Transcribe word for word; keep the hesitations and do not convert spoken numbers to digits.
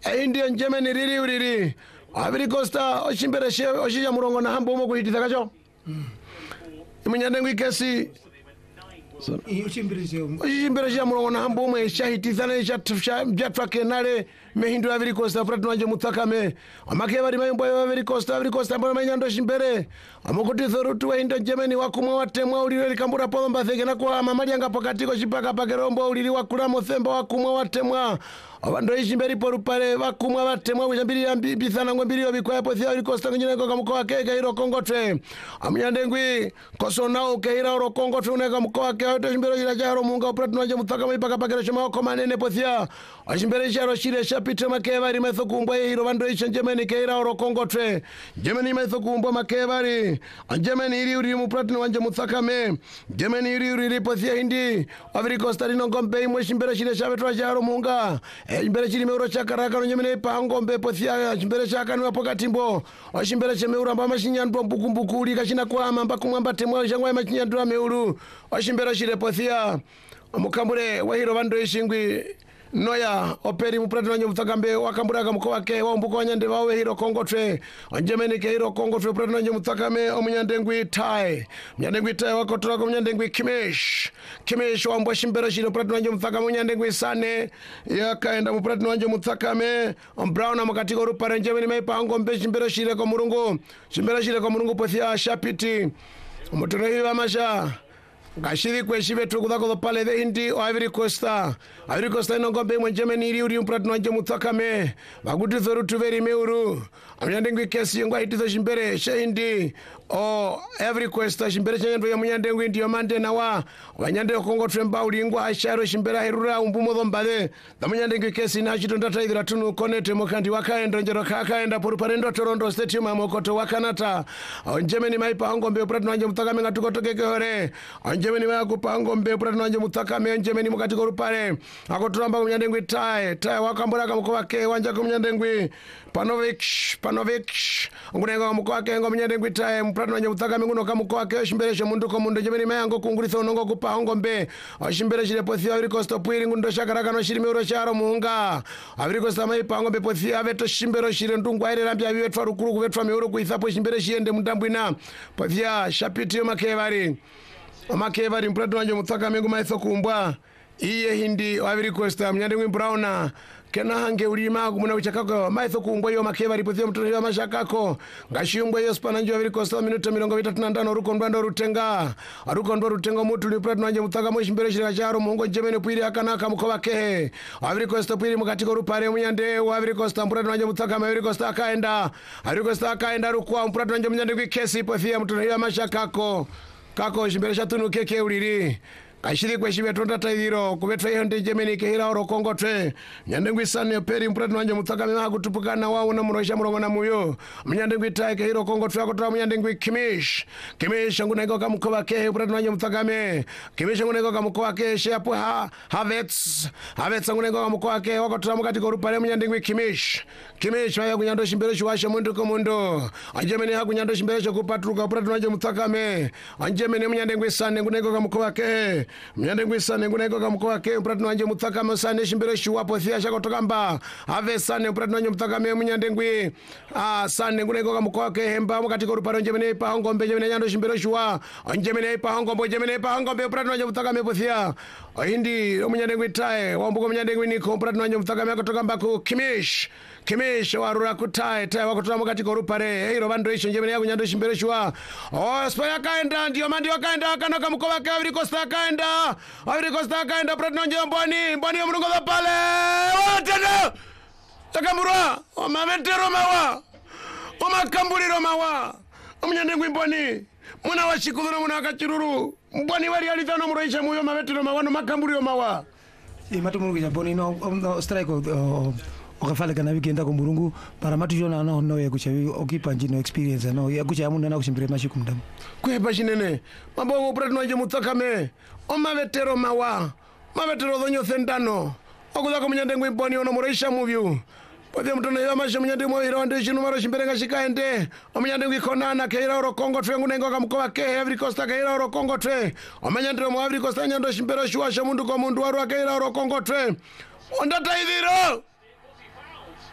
Indian Germany riri uriri Ivory Coast oshimbere she oshija murongo na hambo mo kuhititha kacho imunyande ngwikesi oshimbere she murongo na hambo mo shahititha na sha jatwa kenale mehindu Ivory Coast afratu wanje mutakame amake bari mayimbo ya Ivory Coast Ivory Coast ambo manyando shimbere amukuti thorutu wa Indian Germany wakumwa watemwa ulire likambura polomba thege na kwa mamali anga pakatiko chipaka pakerombo uliri wakula mothemba wakumwa watemwa abando ishimberi porupale bakumwa batemwa kujambirira mbithana ngombiriyo bikwa yapo thia Ivory Coast ngine ko kamko keke hiro kongotwe amnyandengwi kosonao keira oro kongotwe uneka mko wake hoto shimbero jira jaro munga opratu wanje mutaka mipaka pakero chama ko manene pothia ashimbere jaro shire shapite makebari metho kumbwa hiro bando ishin Germany keira oro kongotwe Germany metho kumbwa makebari Germany iri uri mupratu wanje mutaka me Germany iri uri pothia hindi Ivory Coast rino ngombe imwe shimbero shire shapitwa jaro munga Chimbere chiri meuro chakaraka no nyemene pango mbepo thia chimbere chaka no pokatimbo chimbere chemeura mba mashinyandwa mbukumbuku uli kachina kwa mamba kumwamba temwa jangwa mashinyandwa meuru chimbere chire pothia mukambure wahiro bando ishingwi noya operi mupratu wanyo mutakambe wakamburaga mko wake wa mbuko wanyande wawe hiro kongotwe Germany ke hiro kongotwe pratu wanyo mutakame omunyandengwi tai munyandengwi tai wakotora ko munyandengwi Kimmich Kimmich wa mbwa shimbero shiro pratu wanyo mutakame munyandengwi Sane yakaenda mupratu wanyo mutakame Brown amakatiko rupare Germany maipa ngombe shimbero shire ko murungu shimbero shire ko murungu pothia shapiti umutorehi wa masha Gashiri kweshibe tukudako pale the hindi o Ivory Coast Ivory Coast no ngombe mwe Germany iri uri umpratu wanje mutakame baguti thorutu veri meuru amyandengwi kesi ngwa hititho shimbere she hindi o Ivory Coast shimbere chenyendo ya munyandengwi ndiyo mande na wa wanyande kongotwe mbauli ngwa asharo shimbera herura umbumo dhombale da munyandengwi kesi na chito ndata idhira tunu konete mokandi wakaenda njero kakaenda poruparendo Toronto Stadium amokoto wakanata Germany maipa ngombe umpratu wanje mutakame ngatukotokeke hore Germany wa kupango mbe pratu wanje mutakame Germany mukati ko rupare akoturamba kunyandengwi tai tai wakambura kamko wake wanja kunyandengwi Panovic Panovic ngunenga kamko wake ngo munyandengwi tai mpratu wanje mutakame nguno kamko wake shimbereshe mundu ko mundu Germany mayango kungulitha nongo kupango mbe shimbereshe pothia Ivory Coast pwiri ngundo shakaraka no shiri meuro charo muunga Ivory Coast mai pango mbe pothia veto shimbero shire ndungu aire rambya biwetwa rukuru kuvetwa meuro kuithapo shimbereshe ende mundambwina pothia shapiti makebari Omakebari mpratu wanje mutakame ngumaitho kumbwa iye hindi Ivory Coast mnyandengwi Brown kena hange ulima kumuna uchakako maitho kumbwa yo makebari pothia mtoto mashakako ngashiumbwa yo spana njo Ivory Coast minuto mirongo itatu na tano ruko ndando rutenga ruko ndo rutenga mutu li pratu wanje mutakame shimbere shira charo mungo Germany pwiri akanaka mko wake Ivory Coast pwiri mukatiko rupare munyande wa Ivory Coast mpratu wanje mutakame Ivory Coast akaenda Ivory Coast akaenda rukwa mpratu wanje mnyandengwi kesi pothia mtoto mashakako kako shimbere shatunu keke uliri kashiri kweshibe tonda taidhiro kuvetwa yonde Germany kehira oro kongotwe nyandengwi Sane peri mpratu wanje mutakame makutupukana wao na murosha murongo na muyo mnyandengwi tai kehiro kongotwe akotoa mnyandengwi Kimmich Kimmich nguneko kamko wake mpratu wanje mutakame Kimmich nguneko kamko wake shapo ha Havertz Havertz nguneko kamko wake wakotoa mukati ko rupale mnyandengwi Kimmich Kimmich waya kunyando shimbere shwasha mundu ko mundu Germany hakunyando shimbere shokupatruka mpratu wanje mutakame Germany mnyandengwi Sane nguneko kamko wake Mnyandengwi Sane nguneko kamko wake mpratu wanje mutakame Sane shimbere shwapo thia shakotoka mba ave Sane mpratu wanje mutakame mnyandengwi ah Sane nguneko kamko wake hemba mukati ko rupale Germany pa ngombe Germany nyando shimbere shwa Germany pa ngombe Germany pa ngombe mpratu wanje mutakame pothia hindi mnyandengwi tai wambuko mnyandengwi niko mpratu wanje mutakame akotoka mba ku Kimmich Kimmich warura kutai tai wakotoka mukati ko rupale hiro bando isho Germany yakunyando shimbere shwa oh Spain kaenda ndio mandi wakaenda kana kamko wake Ivory Coast kaenda Ivory Coast kaenda pratu wanje mboni mboni mrungo pale watenda takamura omavetero mawa omakambuliro mawa omnyandengwi mboni muna washikudhuna muna akachiruru mboni wali alithano muroisha muyo mavetero mawa no makambuliro mawa si matumuru ya mboni no no strike okafale kana wikenda ko murungu para matu jona no no ya kuchawi okipa njino experience no ya kuchamu na kushimbire mashiku mdamu kwepa shinene mambo mpratu wanje mutakame omavetero mawa mavetero dhonyo thendano okuza ko mnyandengwi mboni ono muroisha muvyu pothia mtono ya masha mnyandengwi mo hiro ande shinu maro shimberenga shikaende omnyandengwi konana keira oro kongotwe ngunengo kamko wake Ivory Coast keira oro kongotwe omanyandro mo Ivory Coast nyando shimbero shwa shamundu ko mundu waru keira oro kongotwe ondata idhiro